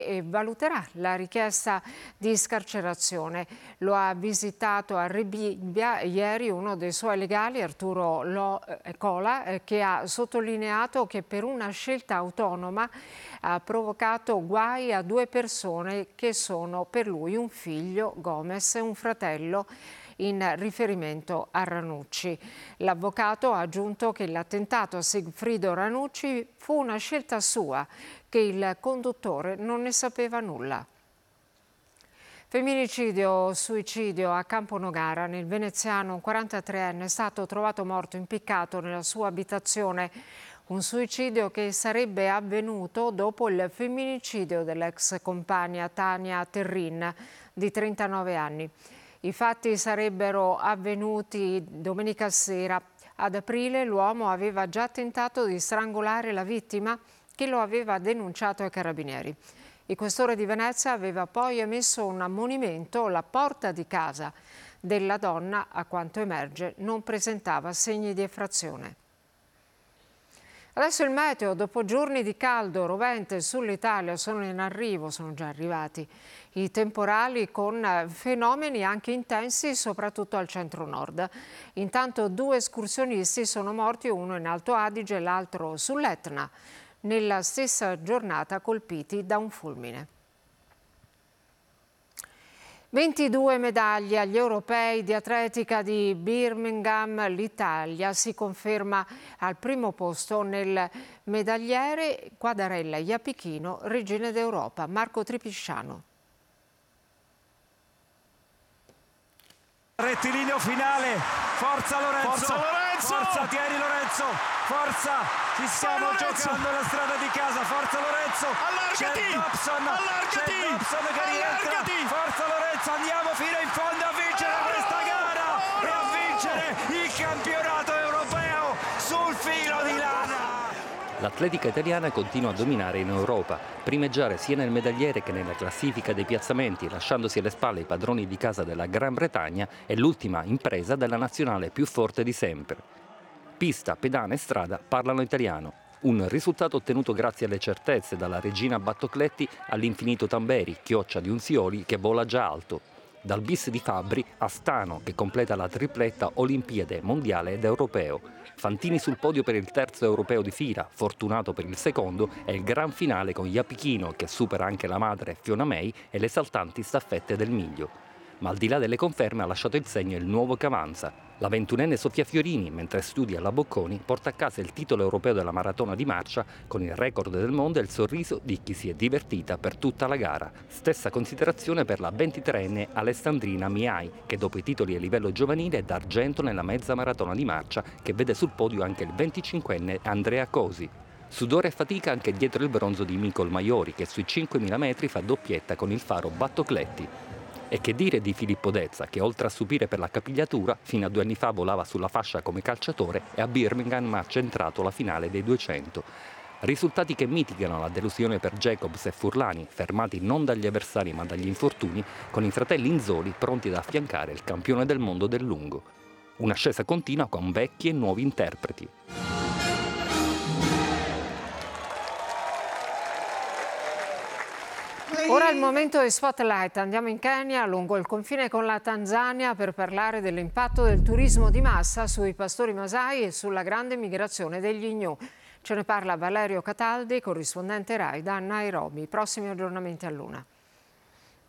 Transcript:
e valuterà la richiesta di scarcerazione. Lo ha visitato a Rebibbia ieri uno dei suoi legali, Arturo Cola, che ha sottolineato che per una scelta autonoma ha provocato guai a due persone che sono per lui un figlio, Gomez, e un fratello, in riferimento a Ranucci. L'avvocato ha aggiunto che l'attentato a Sigfrido Ranucci fu una scelta sua, che il conduttore non ne sapeva nulla. Femminicidio, suicidio a Camponogara. Nel veneziano un 43enne è stato trovato morto impiccato nella sua abitazione. Un suicidio che sarebbe avvenuto dopo il femminicidio dell'ex compagna Tania Terrin, di 39 anni. I fatti sarebbero avvenuti domenica sera. Ad aprile l'uomo aveva già tentato di strangolare la vittima, che lo aveva denunciato ai carabinieri. Il questore di Venezia aveva poi emesso un ammonimento. La porta di casa della donna, a quanto emerge, non presentava segni di effrazione. Adesso il meteo. Dopo giorni di caldo rovente sull'Italia sono in arrivo, sono già arrivati i temporali con fenomeni anche intensi soprattutto al centro-nord. Intanto due escursionisti sono morti, uno in Alto Adige e l'altro sull'Etna, nella stessa giornata colpiti da un fulmine. 22 medaglie agli europei di atletica di Birmingham. L'Italia si conferma al primo posto nel medagliere. Quadarella, Iapichino, regine d'Europa. Marco Tripisciano. Rettilineo finale, forza Lorenzo, forza tieni Lorenzo, forza, ci stiamo giocando la strada di casa, forza Lorenzo, allargati, c'è Dobson che rientra, forza Lorenzo, andiamo fino in fondo a vincere questa gara e a vincere il campionato europeo sul filo di lana. L'atletica italiana continua a dominare in Europa, primeggiare sia nel medagliere che nella classifica dei piazzamenti, lasciandosi alle spalle i padroni di casa della Gran Bretagna e l'ultima impresa della nazionale più forte di sempre. Pista, pedana e strada parlano italiano. Un risultato ottenuto grazie alle certezze dalla regina Battocletti all'infinito Tamberi, chioccia di Unzioli che vola già alto. Dal bis di Fabbri a Stano che completa la tripletta Olimpiade, Mondiale ed Europeo. Fantini sul podio per il terzo europeo di fila, Fortunato per il secondo e il gran finale con Iapichino che supera anche la madre Fiona May e le esaltanti staffette del Miglio. Ma al di là delle conferme ha lasciato il segno il nuovo che avanza. La 21enne Sofia Fiorini, mentre studia alla Bocconi, porta a casa il titolo europeo della maratona di marcia con il record del mondo e il sorriso di chi si è divertita per tutta la gara. Stessa considerazione per la 23enne Alessandrina Miai, che dopo i titoli a livello giovanile è d'argento nella mezza maratona di marcia, che vede sul podio anche il 25enne Andrea Cosi. Sudore e fatica anche dietro il bronzo di Micol Maiori, che sui 5.000 metri fa doppietta con il faro Battocletti. E che dire di Filippo Dezza, che oltre a subire per la capigliatura, fino a 2 anni fa volava sulla fascia come calciatore e a Birmingham ha centrato la finale dei 200. Risultati che mitigano la delusione per Jacobs e Furlani, fermati non dagli avversari ma dagli infortuni, con i fratelli Inzoli pronti ad affiancare il campione del mondo del lungo. Un'ascesa continua con vecchi e nuovi interpreti. Ora è il momento di Spotlight. Andiamo in Kenya, lungo il confine con la Tanzania, per parlare dell'impatto del turismo di massa sui pastori Masai e sulla grande migrazione degli Gnu. Ce ne parla Valerio Cataldi, corrispondente RAI da Nairobi. Prossimi aggiornamenti a Luna.